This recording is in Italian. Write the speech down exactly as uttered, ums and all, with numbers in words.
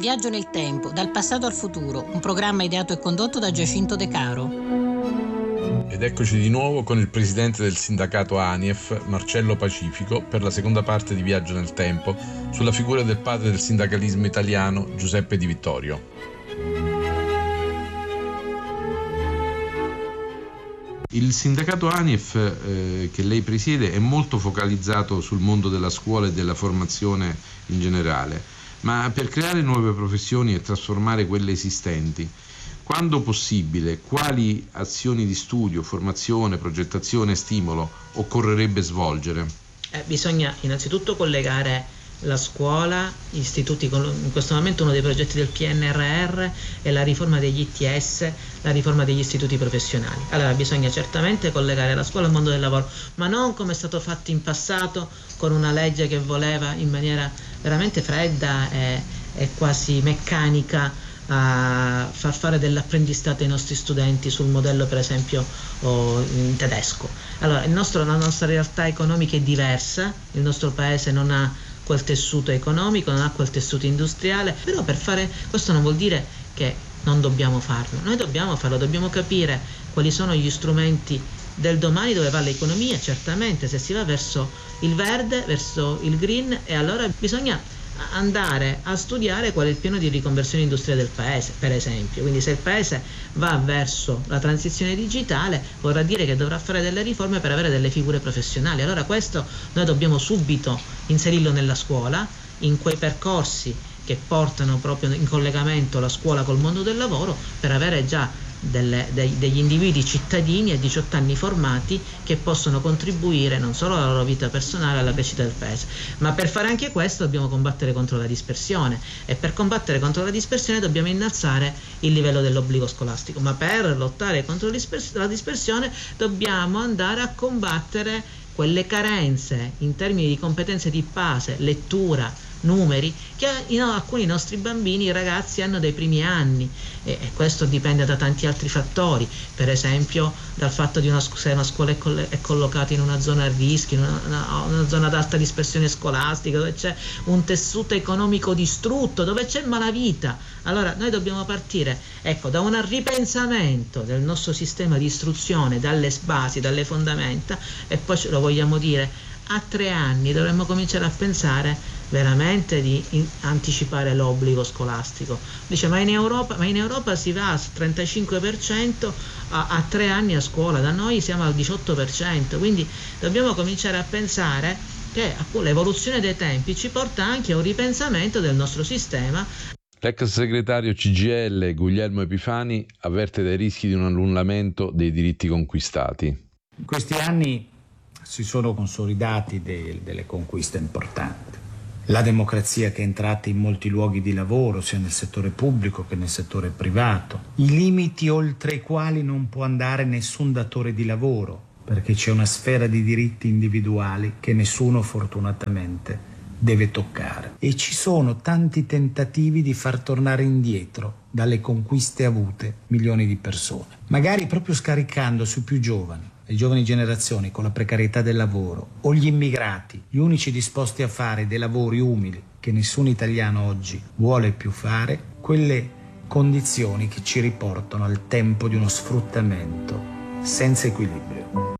Viaggio nel tempo, dal passato al futuro, un programma ideato e condotto da Giacinto De Caro. Ed eccoci di nuovo con il presidente del sindacato ANIEF, Marcello Pacifico, per la seconda parte di Viaggio nel tempo, sulla figura del padre del sindacalismo italiano, Giuseppe Di Vittorio. Il sindacato ANIEF eh, che lei presiede è molto focalizzato sul mondo della scuola e della formazione in generale, ma per creare nuove professioni e trasformare quelle esistenti, quando possibile, quali azioni di studio, formazione, progettazione e stimolo occorrerebbe svolgere? Eh, bisogna innanzitutto collegare la scuola, gli istituti. In questo momento uno dei progetti del P N R R è la riforma degli I T S, la riforma degli istituti professionali. Allora bisogna certamente collegare la scuola al mondo del lavoro, ma non come è stato fatto in passato con una legge che voleva in maniera veramente fredda e, e quasi meccanica a far fare dell'apprendistato ai nostri studenti sul modello per esempio oh, in tedesco. Allora il nostro, la nostra realtà economica è diversa, il nostro paese non ha quel tessuto economico, non ha quel tessuto industriale, però per fare questo non vuol dire che non dobbiamo farlo, noi dobbiamo farlo, dobbiamo capire quali sono gli strumenti del domani, dove va l'economia. Certamente se si va verso il verde, verso il green, e allora bisogna andare a studiare qual è il piano di riconversione industriale del paese, per esempio. Quindi se il paese va verso la transizione digitale vorrà dire che dovrà fare delle riforme per avere delle figure professionali. Allora questo noi dobbiamo subito inserirlo nella scuola, in quei percorsi che portano proprio in collegamento la scuola col mondo del lavoro, per avere già Delle, dei, degli individui cittadini a diciotto anni formati che possono contribuire non solo alla loro vita personale, alla crescita del paese. Ma per fare anche questo dobbiamo combattere contro la dispersione, e per combattere contro la dispersione dobbiamo innalzare il livello dell'obbligo scolastico. Ma per lottare contro la dispersione dobbiamo andare a combattere quelle carenze in termini di competenze di base, lettura, numeri, che in alcuni nostri bambini, i ragazzi hanno dai primi anni, e, e questo dipende da tanti altri fattori, per esempio dal fatto di una, se una scuola è, coll- è collocata in una zona a rischio, in una, una, una zona ad alta dispersione scolastica, dove c'è un tessuto economico distrutto, dove c'è malavita. Allora noi dobbiamo partire, ecco, da un ripensamento del nostro sistema di istruzione, dalle basi, dalle fondamenta, e poi ce lo vogliamo dire, a tre anni dovremmo cominciare a pensare veramente di in- anticipare l'obbligo scolastico. Dice ma in Europa, ma in Europa si va al trentacinque per cento a, a tre anni a scuola, da noi siamo al diciotto per cento, quindi dobbiamo cominciare a pensare che appunto, l'evoluzione dei tempi ci porta anche a un ripensamento del nostro sistema. L'ex segretario C G I L Guglielmo Epifani avverte dai rischi di un annullamento dei diritti conquistati. In questi anni si sono consolidati de- delle conquiste importanti. La democrazia che è entrata in molti luoghi di lavoro, sia nel settore pubblico che nel settore privato. I limiti oltre i quali non può andare nessun datore di lavoro, perché c'è una sfera di diritti individuali che nessuno fortunatamente deve toccare. E ci sono tanti tentativi di far tornare indietro dalle conquiste avute milioni di persone, magari proprio scaricando sui più giovani, le giovani generazioni con la precarietà del lavoro, o gli immigrati, gli unici disposti a fare dei lavori umili che nessun italiano oggi vuole più fare, quelle condizioni che ci riportano al tempo di uno sfruttamento senza equilibrio.